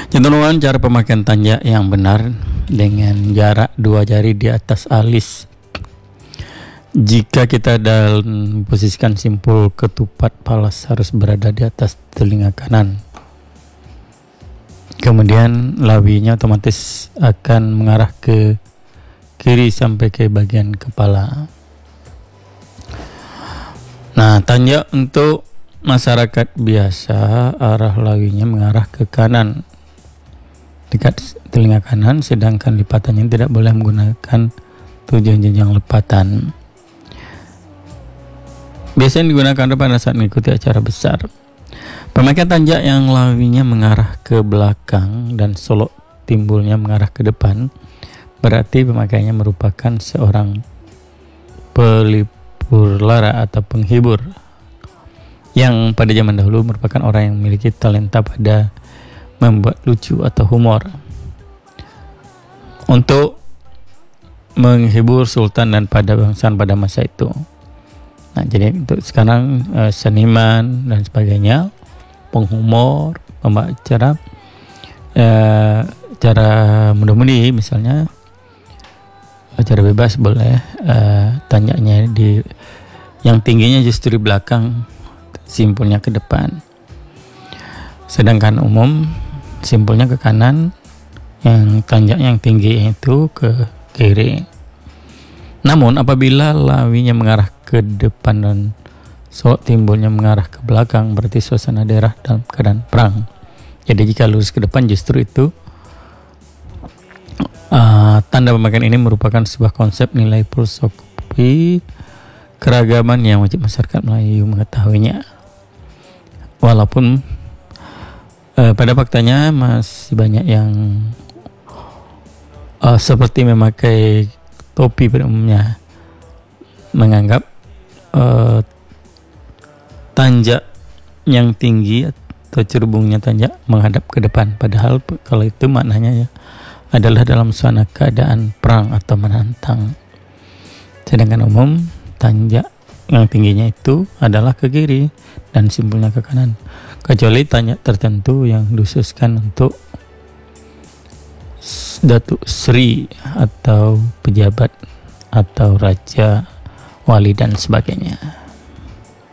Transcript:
Contohnya cara pemakaian tanjak yang benar dengan jarak 2 jari di atas alis. Jika kita dalam posisikan simpul ketupat palas harus berada di atas telinga kanan. Kemudian lawinya otomatis akan mengarah ke kiri sampai ke bagian kepala. Nah, tanjak untuk masyarakat biasa arah lawinya mengarah ke kanan dekat telinga kanan, sedangkan lipatannya tidak boleh menggunakan 7 jenjang lipatan. Biasanya digunakan pada saat mengikuti acara besar. Pemakaian tanjak yang lawinya mengarah ke belakang dan solok timbulnya mengarah ke depan, berarti pemakaiannya merupakan seorang pelipur lara atau penghibur yang pada zaman dahulu merupakan orang yang memiliki talenta pada membuat lucu atau humor untuk menghibur sultan dan pada bangsaan pada masa itu. Nah, jadi untuk sekarang seniman dan sebagainya, penghumor, pembawa acara, cara mudah-mudi misalnya acara bebas boleh tanjaknya di yang tingginya justru di belakang, simpulnya ke depan. Sedangkan umum simpulnya ke kanan, yang tanjaknya yang tinggi itu ke kiri. Namun apabila lawinya mengarah ke depan dan solok timbulnya mengarah ke belakang, berarti suasana daerah dalam keadaan perang. Jadi jika lurus ke depan, justru itu tanda pemakaian ini merupakan sebuah konsep nilai filosofi keragaman yang wajib masyarakat Melayu mengetahuinya. Walaupun pada faktanya masih banyak yang seperti memakai topi pada umumnya menganggap tanjak yang tinggi atau cerubungnya tanjak menghadap ke depan, padahal kalau itu maknanya adalah dalam suasana keadaan perang atau menantang. Sedangkan umum tanjak yang tingginya itu adalah ke kiri dan simpulnya ke kanan, kecuali tanjak tertentu yang dikhususkan untuk Datuk Sri atau pejabat atau raja, wali dan sebagainya.